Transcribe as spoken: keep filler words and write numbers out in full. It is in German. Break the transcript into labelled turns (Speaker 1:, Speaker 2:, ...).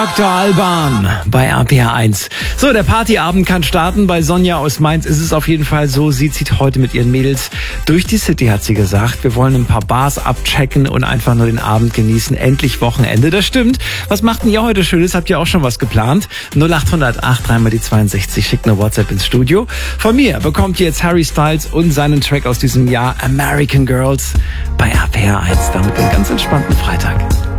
Speaker 1: Doktor Alban bei R P R eins. So, der Partyabend kann starten. Bei Sonja aus Mainz ist es auf jeden Fall so. Sie zieht heute mit ihren Mädels durch die City, hat sie gesagt. Wir wollen ein paar Bars abchecken und einfach nur den Abend genießen. Endlich Wochenende. Das stimmt. Was macht denn ihr heute Schönes? Habt ihr auch schon was geplant? null acht null acht, dreimal die zweiundsechzig. Schickt eine WhatsApp ins Studio. Von mir bekommt ihr jetzt Harry Styles und seinen Track aus diesem Jahr American Girls bei R P R eins. Damit einen ganz entspannten Freitag.